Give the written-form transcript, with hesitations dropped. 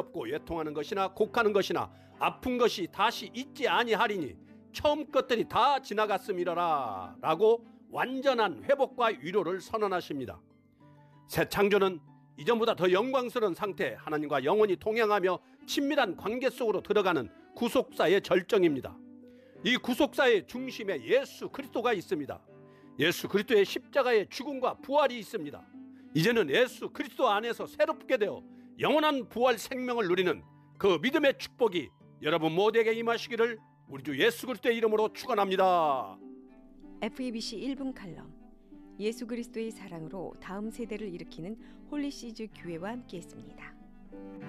외롭고 애통하는 것이나 곡하는 것이나 아픈 것이 다시 있지 아니하리니 처음 것들이 다 지나갔음이라라 라고 완전한 회복과 위로를 선언하십니다. 새 창조는 이전보다 더 영광스러운 상태, 하나님과 영원히 동행하며 친밀한 관계 속으로 들어가는 구속사의 절정입니다. 이 구속사의 중심에 예수 그리스도가 있습니다. 예수 그리스도의 십자가의 죽음과 부활이 있습니다. 이제는 예수 그리스도 안에서 새롭게 되어 영원한 부활 생명을 누리는 그 믿음의 축복이 여러분 모두에게 임하시기를 우리 주 예수 그리스도의 이름으로 축원합니다. FEBC 1분 칼럼, 예수 그리스도의 사랑으로 다음 세대를 일으키는 홀리시즈 교회와 함께했습니다.